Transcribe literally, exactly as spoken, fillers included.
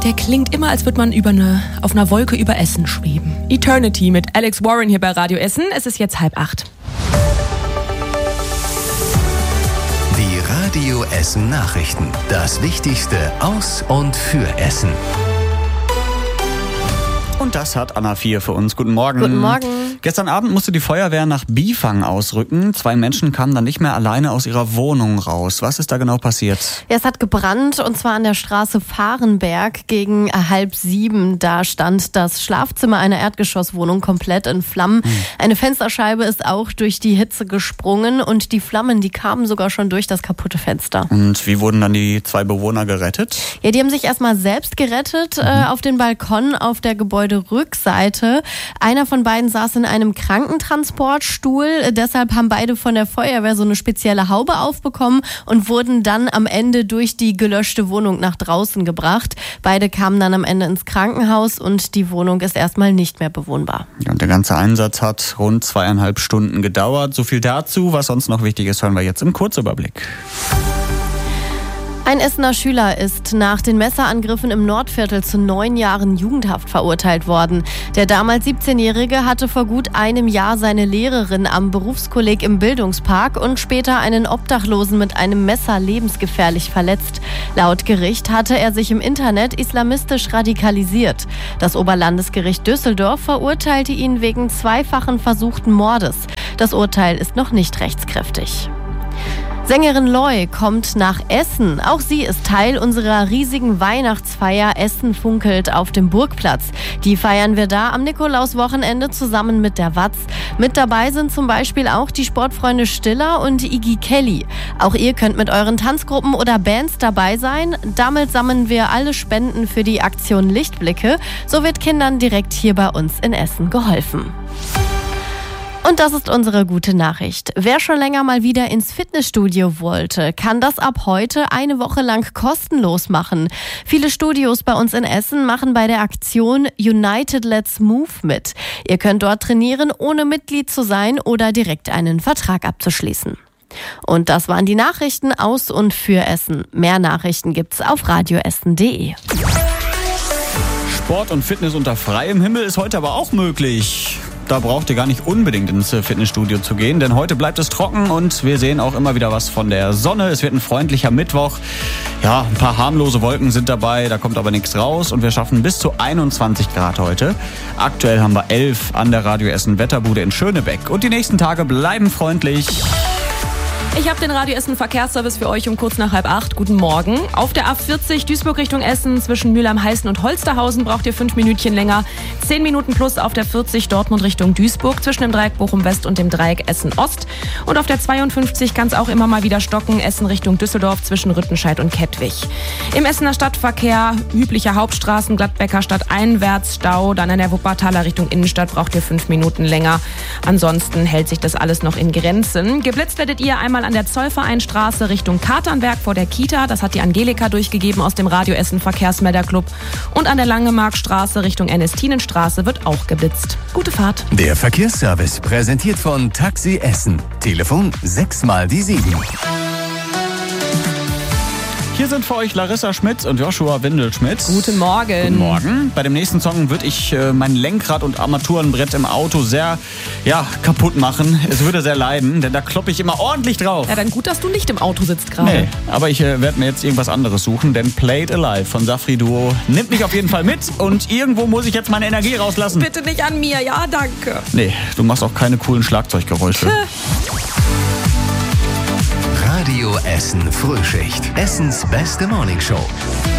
der klingt immer, als würde man über eine, auf einer Wolke über Essen schweben. Eternity mit Alex Warren hier bei Radio Essen. Es ist jetzt halb acht. Die Radio Essen Nachrichten. Das Wichtigste aus und für Essen. Und das hat Anna vier für uns. Guten Morgen. Guten Morgen. Gestern Abend musste die Feuerwehr nach Bifang ausrücken. Zwei Menschen kamen dann nicht mehr alleine aus ihrer Wohnung raus. Was ist da genau passiert? Ja, es hat gebrannt und zwar an der Straße Fahrenberg gegen halb sieben. Da stand das Schlafzimmer einer Erdgeschosswohnung komplett in Flammen. Hm. Eine Fensterscheibe ist auch durch die Hitze gesprungen und die Flammen, die kamen sogar schon durch das kaputte Fenster. Und wie wurden dann die zwei Bewohner gerettet? Ja, die haben sich erstmal selbst gerettet mhm. äh, auf den Balkon auf der Gebäuderückseite. Einer von beiden saß in einem Krankentransportstuhl. Deshalb haben beide von der Feuerwehr so eine spezielle Haube aufbekommen und wurden dann am Ende durch die gelöschte Wohnung nach draußen gebracht. Beide kamen dann am Ende ins Krankenhaus und die Wohnung ist erstmal nicht mehr bewohnbar. Ja, und der ganze Einsatz hat rund zweieinhalb Stunden gedauert. So viel dazu. Was sonst noch wichtig ist, hören wir jetzt im Kurzüberblick. Ein Essener Schüler ist nach den Messerangriffen im Nordviertel zu neun Jahren Jugendhaft verurteilt worden. Der damals siebzehnjährige hatte vor gut einem Jahr seine Lehrerin am Berufskolleg im Bildungspark und später einen Obdachlosen mit einem Messer lebensgefährlich verletzt. Laut Gericht hatte er sich im Internet islamistisch radikalisiert. Das Oberlandesgericht Düsseldorf verurteilte ihn wegen zweifachen versuchten Mordes. Das Urteil ist noch nicht rechtskräftig. Sängerin Loi kommt nach Essen. Auch sie ist Teil unserer riesigen Weihnachtsfeier Essen funkelt auf dem Burgplatz. Die feiern wir da am Nikolauswochenende zusammen mit der Watz. Mit dabei sind zum Beispiel auch die Sportfreunde Stiller und Iggy Kelly. Auch ihr könnt mit euren Tanzgruppen oder Bands dabei sein. Damit sammeln wir alle Spenden für die Aktion Lichtblicke. So wird Kindern direkt hier bei uns in Essen geholfen. Und das ist unsere gute Nachricht. Wer schon länger mal wieder ins Fitnessstudio wollte, kann das ab heute eine Woche lang kostenlos machen. Viele Studios bei uns in Essen machen bei der Aktion United Let's Move mit. Ihr könnt dort trainieren, ohne Mitglied zu sein oder direkt einen Vertrag abzuschließen. Und das waren die Nachrichten aus und für Essen. Mehr Nachrichten gibt's auf radioessen punkt de. Sport und Fitness unter freiem Himmel ist heute aber auch möglich. Da braucht ihr gar nicht unbedingt ins Fitnessstudio zu gehen, denn heute bleibt es trocken und wir sehen auch immer wieder was von der Sonne. Es wird ein freundlicher Mittwoch. Ja, ein paar harmlose Wolken sind dabei, da kommt aber nichts raus und wir schaffen bis zu einundzwanzig Grad heute. Aktuell haben wir elf an der Radio Essen Wetterbude in Schönebeck und die nächsten Tage bleiben freundlich. Ich habe den Radio Essen Verkehrsservice für euch um kurz nach halb acht. Guten Morgen. Auf der A vierzig Duisburg Richtung Essen zwischen Mülheim-Heißen und Holsterhausen braucht ihr fünf Minütchen länger. Zehn Minuten plus auf der vierzig Dortmund Richtung Duisburg zwischen dem Dreieck Bochum-West und dem Dreieck Essen-Ost. Und auf der zweiundfünfzig kann es auch immer mal wieder stocken. Essen Richtung Düsseldorf zwischen Rüttenscheid und Kettwig. Im Essener Stadtverkehr übliche Hauptstraßen, Gladbecker Stadt einwärts, Stau. Dann an der Wuppertaler Richtung Innenstadt braucht ihr fünf Minuten länger. Ansonsten hält sich das alles noch in Grenzen. Geblitzt werdet ihr einmal an der Zollvereinstraße Richtung Katernberg vor der Kita. Das hat die Angelika durchgegeben aus dem Radio Essen Verkehrsmelderclub. Und an der Langemarkstraße Richtung Ernestinenstraße wird auch geblitzt. Gute Fahrt. Der Verkehrsservice präsentiert von Taxi Essen. Telefon sechs mal die sieben. Hier sind für euch Larissa Schmitz und Joshua Windelschmidt. Guten Morgen. Guten Morgen. Bei dem nächsten Song würde ich äh, mein Lenkrad und Armaturenbrett im Auto sehr ja, kaputt machen. Es würde sehr leiden, denn da kloppe ich immer ordentlich drauf. Ja, dann gut, dass du nicht im Auto sitzt gerade. Nee, aber ich äh, werde mir jetzt irgendwas anderes suchen, denn Play It Alive von Safri Duo nimmt mich auf jeden Fall mit und irgendwo muss ich jetzt meine Energie rauslassen. Bitte nicht an mir, ja, danke. Nee, du machst auch keine coolen Schlagzeuggeräusche. Radio Essen Frühschicht. Essens beste Morningshow.